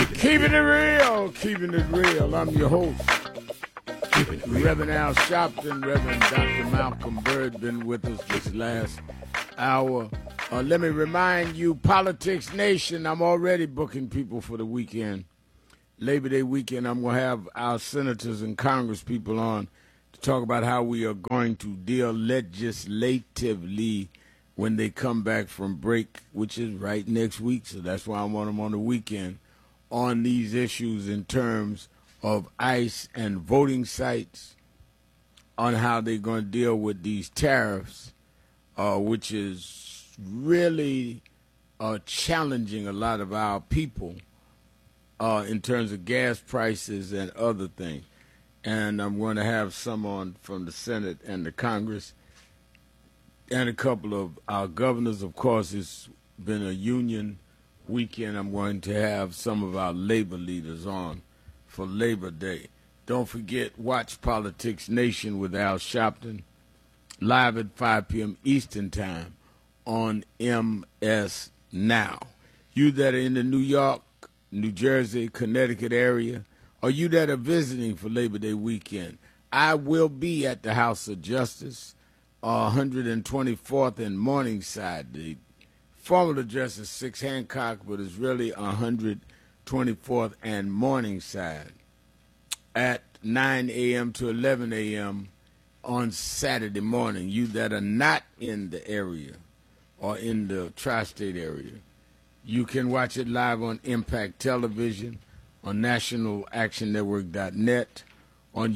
Keeping it real, keeping it real. I'm your host, Reverend Al Sharpton. Reverend Dr. Malcolm Byrd been with us this last hour. Let me remind you, Politics Nation, I'm already booking people for the weekend. Labor Day weekend, I'm going to have our senators and Congress people on to talk about how we are going to deal legislatively when they come back from break, which is right next week. So that's why I want them on the weekend on these issues in terms of ICE and voting sites, on how they're going to deal with these tariffs, which is really challenging a lot of our people in terms of gas prices and other things. And I'm going to have some on from the Senate and the Congress and a couple of our governors. Of course, it's been a union weekend. I'm going to have some of our labor leaders on for Labor Day. Don't forget, watch Politics Nation with Al Sharpton live at 5 p.m. Eastern Time on MS Now. You that are in the New York, New Jersey, Connecticut area, or you that are visiting for Labor Day weekend, I will be at the House of Justice, 124th and Morningside. The formal address is 6 Hancock, but it's really 124th and Morningside at 9 a.m. to 11 a.m. on Saturday morning. You that are not in the area or in the tri-state area, you can watch it live on Impact Television, on nationalactionnetwork.net, on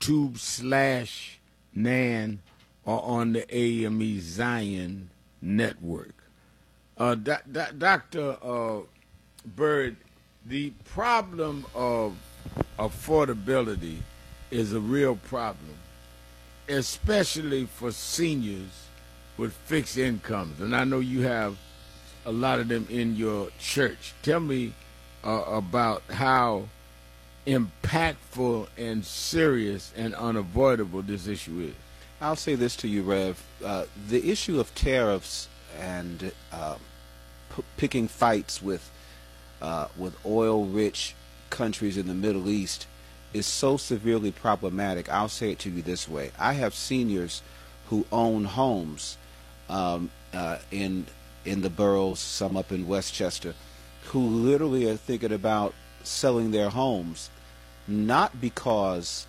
YouTube/NAN, or on the AME Zion Network. Dr. Byrd, the problem of affordability is a real problem, especially for seniors with fixed incomes. And I know you have a lot of them in your church. Tell me about how impactful and serious and unavoidable this issue is. I'll say this to you, Rev. The issue of tariffs and picking fights with oil-rich countries in the Middle East is so severely problematic. I'll say it to you this way. I have seniors who own homes in the boroughs, some up in Westchester, who literally are thinking about selling their homes, not because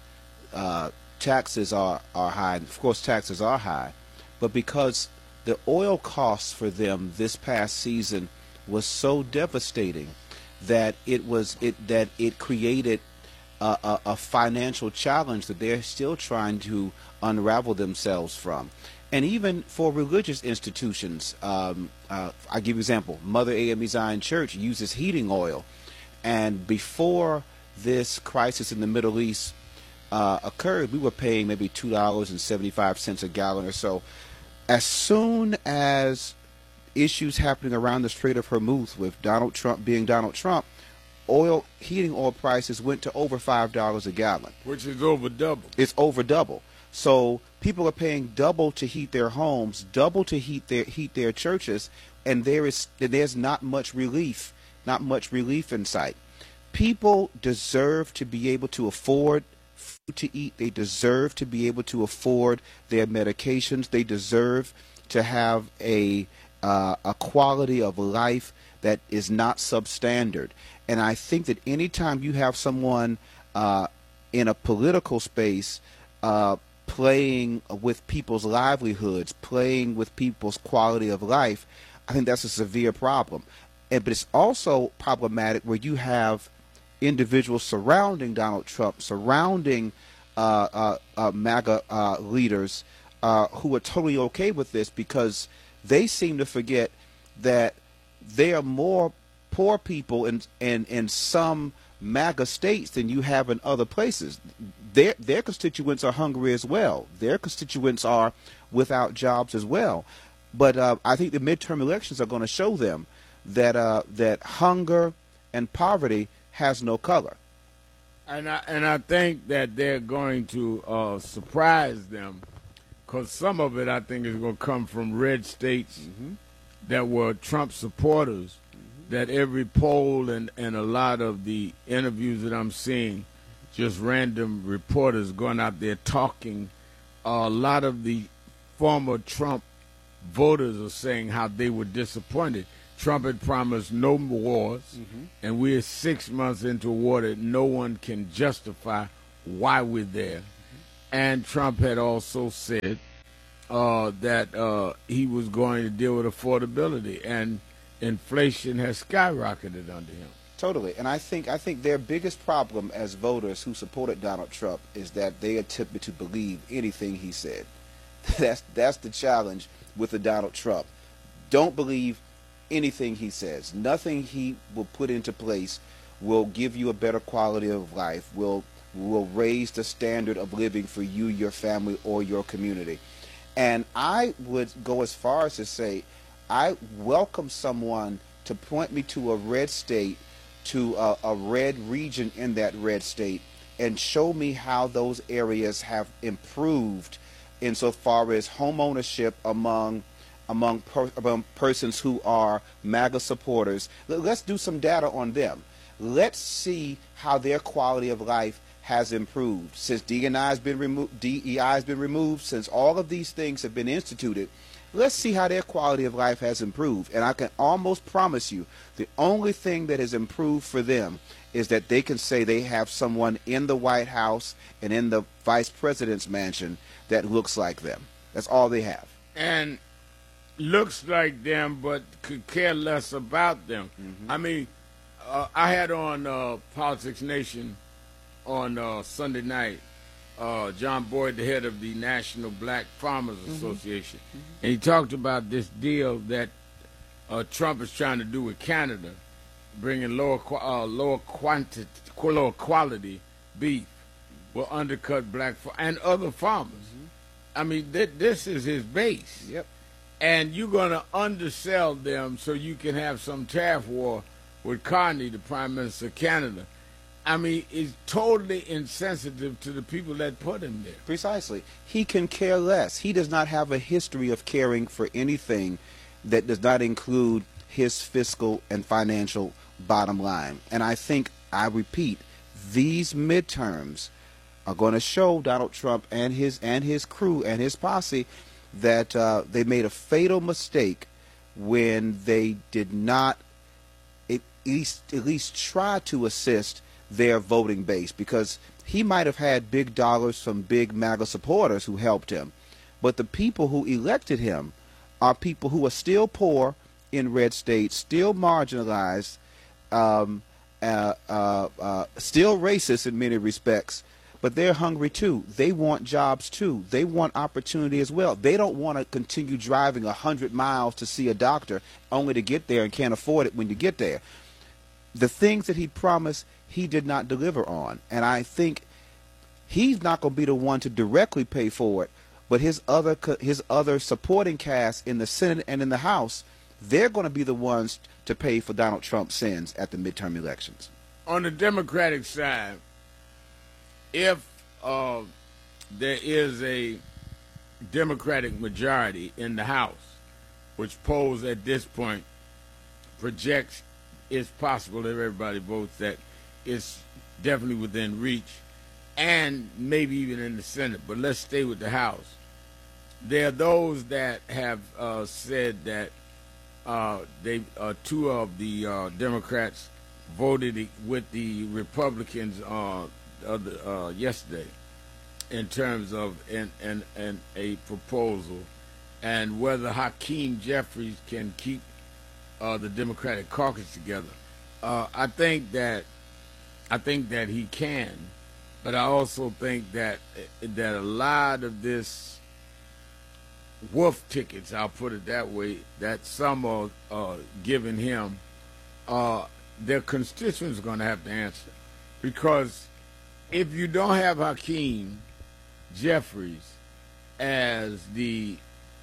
taxes are high. Of course, taxes are high, but because the oil costs for them this past season was so devastating that it created a financial challenge that they're still trying to unravel themselves from. And even for religious institutions, I give you an example. Mother AME Zion Church uses heating oil, and before this crisis in the Middle East occurred, we were paying maybe $2.75 a gallon or so. As soon as issues happening around the Strait of Hormuz, with Donald Trump being Donald Trump, heating oil prices went to over $5 a gallon. Which is over double. It's over double. So people are paying double to heat their homes, double to heat their churches, and there's not much relief in sight. People deserve to be able to afford food to eat. They deserve to be able to afford their medications. They deserve to have a quality of life that is not substandard. And I think that anytime you have someone in a political space playing with people's livelihoods, playing with people's quality of life, I think that's a severe problem. But it's also problematic where you have individuals surrounding Donald Trump, surrounding MAGA leaders who are totally okay with this, because they seem to forget that there are more poor people in some MAGA states than you have in other places. Their constituents are hungry as well. Their constituents are without jobs as well. But I think the midterm elections are going to show them that hunger and poverty has no color. And I think that they're going to surprise them, because some of it I think is going to come from red states that were Trump supporters that every poll and a lot of the interviews that I'm seeing, just random reporters going out there talking, a lot of the former Trump voters are saying how they were disappointed. Trump had promised no wars, and we're 6 months into a war that no one can justify why we're there. And Trump had also said that he was going to deal with affordability, and inflation has skyrocketed under him. Totally, and I think their biggest problem as voters who supported Donald Trump is that they attempted to believe anything he said. That's the challenge with the Donald Trump. Don't believe anything he says. Nothing he will put into place will give you a better quality of life, will raise the standard of living for you, your family, or your community. And I would go as far as to say, I welcome someone to point me to a red state, to a red region in that red state, and show me how those areas have improved insofar as home ownership among persons who are MAGA supporters. Let's do some data on them. Let's see how their quality of life has improved since DEI has been removed, since all of these things have been instituted. Let's see how their quality of life has improved. And I can almost promise you the only thing that has improved for them is that they can say they have someone in the White House and in the vice president's mansion that looks like them. That's all they have. And looks like them, but could care less about them. I mean, I had on Politics Nation on Sunday night, John Boyd, the head of the National Black Farmers Association, and he talked about this deal that Trump is trying to do with Canada, bringing lower quality beef will undercut black and other farmers. I mean, this is his base. Yep. And you're going to undersell them so you can have some tariff war with Carney, the Prime Minister of Canada. I mean, it's totally insensitive to the people that put him there. Precisely. He can care less. He does not have a history of caring for anything that does not include his fiscal and financial bottom line. And I think, I repeat, these midterms are going to show Donald Trump and his crew and his posse that they made a fatal mistake when they did not at least try to assist their voting base, because he might have had big dollars from big MAGA supporters who helped him, but the people who elected him are people who are still poor in red states, still marginalized, still racist in many respects, but they're hungry too. They want jobs too. They want opportunity as well. They don't want to continue driving 100 miles to see a doctor only to get there and can't afford it when you get there. The things that he promised, he did not deliver on. And I think he's not going to be the one to directly pay for it, but his other supporting cast in the Senate and in the House, they're going to be the ones to pay for Donald Trump's sins at the midterm elections. On the Democratic side, if there is a Democratic majority in the House, which polls at this point projects it's possible if everybody votes that it's definitely within reach, and maybe even in the Senate, but let's stay with the House. There are those that have said that two of the Democrats voted with the Republicans yesterday in terms of a proposal, and whether Hakeem Jeffries can keep the Democratic caucus together. I think that he can, but I also think that a lot of this wolf tickets, I'll put it that way, that some are giving him, their constituents are going to have to answer, because if you don't have Hakeem Jeffries as the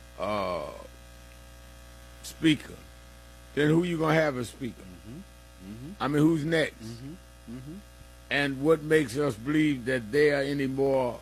speaker, then who you going to have as speaker? I mean, who's next? And what makes us believe that they are any more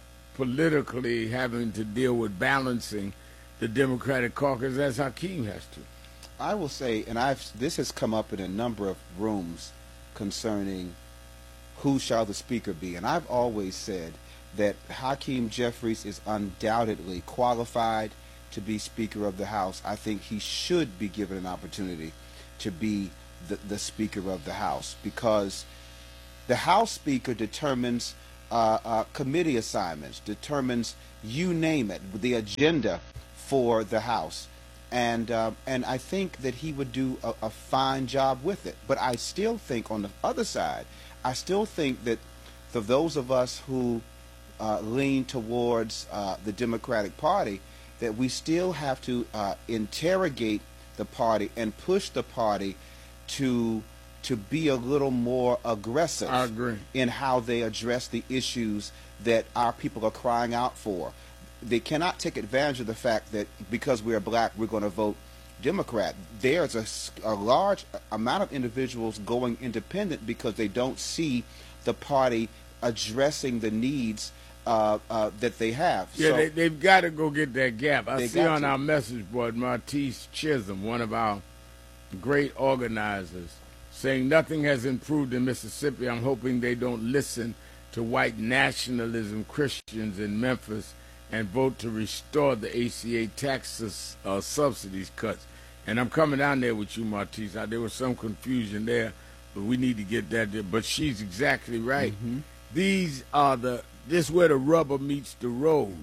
politically having to deal with balancing the Democratic caucus as Hakeem has to? I will say, and this has come up in a number of rooms concerning who shall the speaker be, and I've always said that Hakeem Jeffries is undoubtedly qualified to be Speaker of the House. I think he should be given an opportunity to be the Speaker of the House, because the House Speaker determines committee assignments, determines, you name it, the agenda for the House. And I think that he would do a fine job with it. But I still think, on the other side, I still think that for those of us who lean towards the Democratic Party, that we still have to interrogate the party and push the party to be a little more aggressive. I agree. In how they address the issues that our people are crying out for. They cannot take advantage of the fact that because we're black, we're going to vote Democrat. There's a large amount of individuals going independent because they don't see the party addressing the needs that they have. Yeah, so, they've got to go get that gap. I see on our message board, Martise Chisholm, one of our great organizers, saying nothing has improved in Mississippi. I'm hoping they don't listen to white nationalism Christians in Memphis and vote to restore the ACA tax subsidies cuts. And I'm coming down there with you, Martise. There was some confusion there, but we need to get that there. But she's exactly right. Mm-hmm. These are this where the rubber meets the road.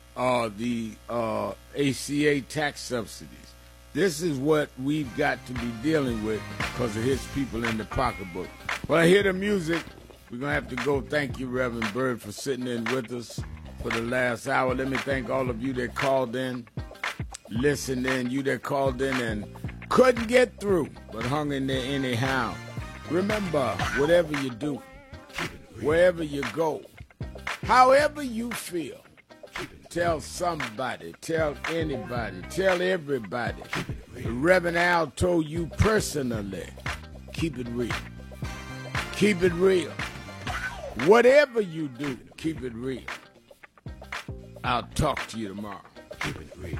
The ACA tax subsidies. This is what we've got to be dealing with because it hits people in the pocketbook. Well, I hear the music. We're going to have to go. Thank you, Reverend Byrd, for sitting in with us for the last hour. Let me thank all of you that called in, listened in, you that called in and couldn't get through, but hung in there anyhow. Remember, whatever you do, wherever you go, however you feel, tell somebody, tell anybody, tell everybody. Reverend Al told you personally, keep it real. Keep it real. Whatever you do, keep it real. I'll talk to you tomorrow. Keep it real.